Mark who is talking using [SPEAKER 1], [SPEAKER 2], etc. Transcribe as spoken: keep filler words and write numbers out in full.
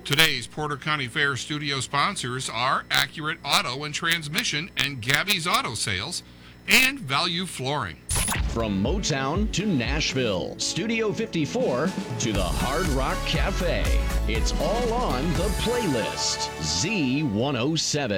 [SPEAKER 1] Today's Porter County Fair studio sponsors are Accurate Auto and Transmission and Gabby's Auto Sales and Value Flooring.
[SPEAKER 2] From Motown to Nashville, Studio fifty-four to the Hard Rock Cafe. It's all on the playlist. Z one oh seven.